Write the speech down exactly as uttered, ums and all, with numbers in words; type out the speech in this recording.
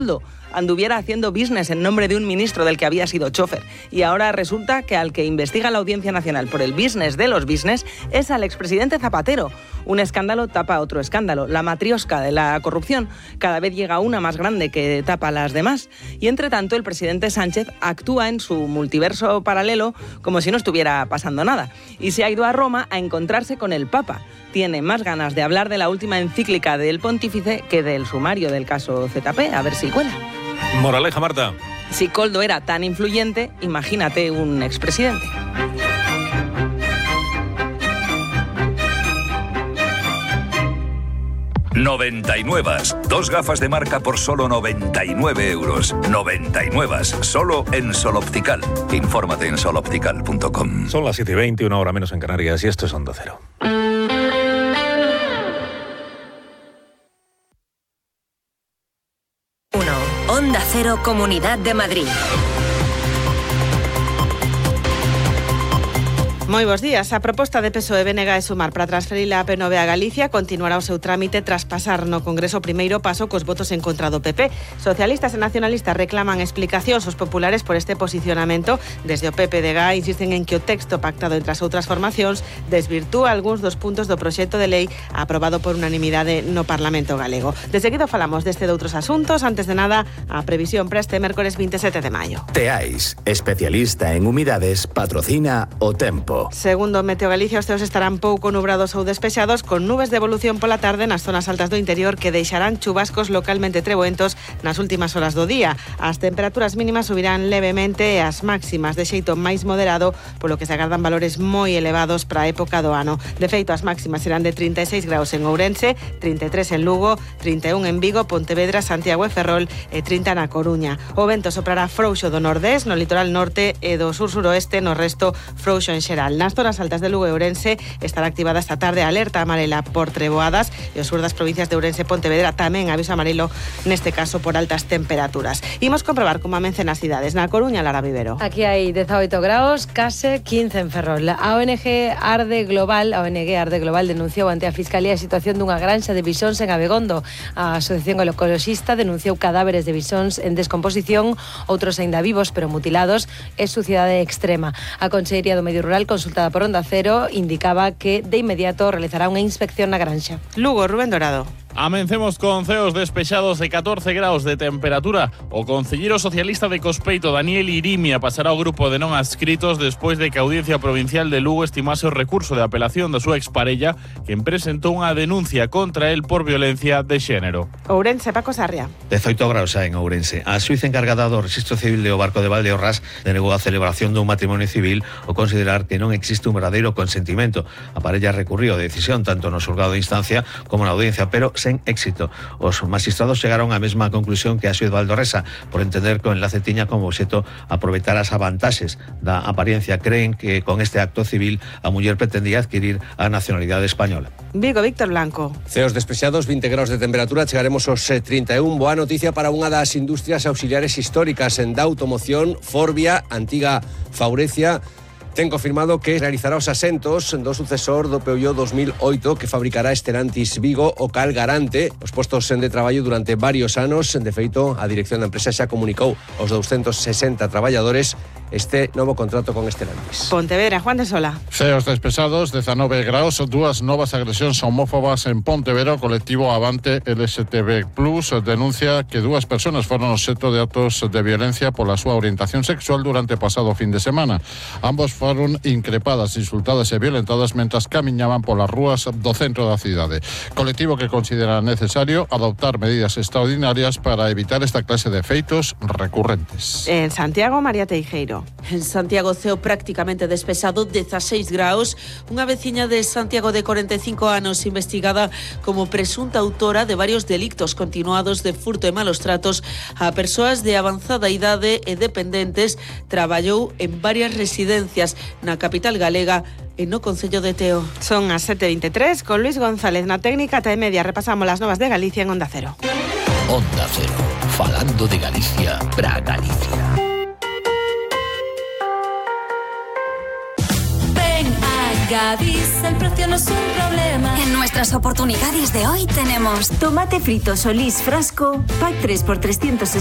anduviera haciendo business en nombre de un ministro del que había sido chofer. Y ahora resulta que al que investiga la Audiencia Nacional por el business de los business es al expresidente Zapatero. Un escándalo tapa otro escándalo. La matriosca de la corrupción cada vez llega una más grande que tapa las demás. Y entre tanto el presidente Sánchez actúa en su multiverso paralelo como si no estuviera pasando nada. Y se ha ido a Roma a encontrarse con el Papa. Tiene más ganas de hablar de la última encíclica del pontífice que del sumario del caso Z P. A ver si cuela. Moraleja, Marta. Si Koldo era tan influyente, imagínate un expresidente. noventa y nueve. Dos gafas de marca por solo noventa y nueve euros. noventa y nueve. Solo en Sol Optical. Infórmate en sol optical punto com. Son las siete y veinte, una hora menos en Canarias, y esto es Onda Cero. Onda Cero, Comunidad de Madrid. Moi bons días. A proposta de P S O E B N G e Sumar para transferir a P nove a Galicia continuará o seu trámite tras pasar no Congreso o primeiro paso cos votos en contra do P P. Socialistas e nacionalistas reclaman explicacións aos populares por este posicionamento. Desde o P P de G A insisten en que o texto pactado entre as outras formacións desvirtúa algúns dos puntos do proxecto de lei aprobado por unanimidade no Parlamento galego. De seguido falamos deste de outros asuntos. Antes de nada, a previsión para este mércores veinte e sete de maio. Teais, especialista en humidades, patrocina o tempo. Segundo Meteo Galicia, os ceos estarán pouco nubrados ou despexados, con nubes de evolución pola tarde nas zonas altas do interior que deixarán chubascos localmente treboentos nas últimas horas do día. As temperaturas mínimas subirán levemente e as máximas de xeito máis moderado, polo que se agardan valores moi elevados para a época do ano. De feito, as máximas serán de trinta e seis graus en Ourense, trinta e tres en Lugo, trinta e un en Vigo, Pontevedra, Santiago e Ferrol e trinta na Coruña. O vento soprará frouxo do nordés no litoral norte e do sur-suroeste, no resto frouxo en xeral. Nas zonas altas de Lugo e Ourense estará activada esta tarde a alerta amarela por treboadas e o sur das provincias de Ourense e Pontevedra tamén aviso amarelo, neste caso por altas temperaturas. Imos comprobar como amencen as cidades. Na Coruña, Lara Vivero. Aquí hai dezaoito graus, case quince en Ferrol. A O N G Arde Global, a O N G Arde Global denunciou ante a Fiscalía a situación dunha granxa de bisóns en Abegondo. A Asociación Ecologista denunciou cadáveres de bisóns en descomposición, outros aínda vivos pero mutilados, e suciedade extrema. A Consellería do Medio Rural, consultada por Onda Cero, indicaba que de inmediato realizará unha inspección na granxa. Lugo, Rubén Dorado. Amencemos con ceos despexados de catorce graus de temperatura. O concelleiro socialista de Cospeito, Daniel Irimia, pasará ao grupo de non adscritos despois de que a Audiencia Provincial de Lugo estimase o recurso de apelación da súa exparella, quen presentou unha denuncia contra el por violencia de xénero. Ourense, Paco Sarria. dezaoito graus en Ourense. A xuíza encargada do Rexistro Civil do Barco de Valdeorras denegou a celebración dun matrimonio civil ao considerar que non existe un verdadeiro consentimento. A parella recurriu a decisión tanto no xulgado de instancia como na audiencia, pero sen éxito. Os magistrados chegaron á mesma conclusión que a xuíz Valdorresa, por entender que o enlace tiña como obxeto aproveitar as avantaxes da apariencia. Creen que con este acto civil a muller pretendía adquirir a nacionalidade española. Vigo, Víctor Blanco. Ceos despexados, vinte graus de temperatura, chegaremos aos trinta e un. Boa noticia para unha das industrias auxiliares históricas en da automoción, Forbia, antiga Faurecia, ten confirmado que realizará os asentos do sucesor do Peugeot dos mil oito que fabricará Stellantis Vigo, o cal garante os postos de traballo durante varios anos. De feito, a dirección da empresa xa comunicou aos doscientos sesenta traballadores este novo contrato con Stellantis. Pontevedra, Juan de Sola. Ceos despesados, dezanove graus, dúas novas agresións homófobas en Pontevedra. O colectivo Avante L G T B plus denuncia que dúas persoas foron obxecto de actos de violencia pola súa orientación sexual durante o pasado fin de semana. Ambos foron increpadas, insultadas e violentadas mentras camiñaban polas rúas do centro da cidade. Colectivo que considera necesario adoptar medidas extraordinarias para evitar esta clase de feitos recurrentes. En Santiago, María Teijeiro. En Santiago, ceo prácticamente despexado, dezaseis graus. Unha veciña de Santiago de cuarenta e cinco anos investigada como presunta autora de varios delictos continuados de furto e malos tratos a persoas de avanzada idade e dependentes, traballou en varias residencias na capital galega e no concello de Teo. Son as sete e veintitrés, con Luis González na técnica. Ata e media repasamos las novas de Galicia en Onda Cero. Onda Cero, falando de Galicia para Galicia. Gadis el precio no es un problema. En nuestras oportunidades de hoy tenemos tomate frito Solís Frasco, pack tres por trescientos